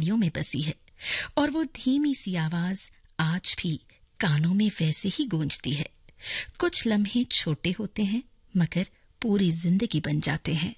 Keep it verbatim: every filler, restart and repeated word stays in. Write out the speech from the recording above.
पहाड़ियों में बसी है और वो धीमी सी आवाज आज भी कानों में वैसे ही गूंजती है। कुछ लम्हे छोटे होते हैं मगर पूरी जिंदगी बन जाते हैं।